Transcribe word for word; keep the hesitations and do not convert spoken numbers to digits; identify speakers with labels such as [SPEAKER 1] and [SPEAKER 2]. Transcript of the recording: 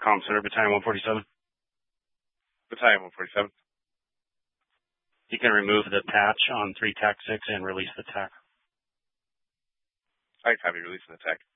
[SPEAKER 1] Comm Center, Battalion one forty-seven.
[SPEAKER 2] Battalion one forty-seven.
[SPEAKER 1] You can remove the patch on three T A C six and release the T A C.
[SPEAKER 2] I copy, releasing the T A C.